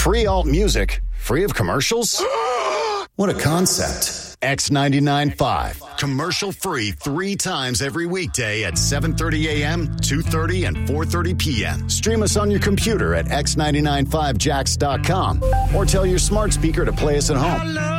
Free alt music, free of commercials? What a concept. X99.5. Commercial free 3 times every weekday at 7:30 a.m., 2:30, and 4:30 p.m. Stream us on your computer at x99.5jax.com or tell your smart speaker to play us at home.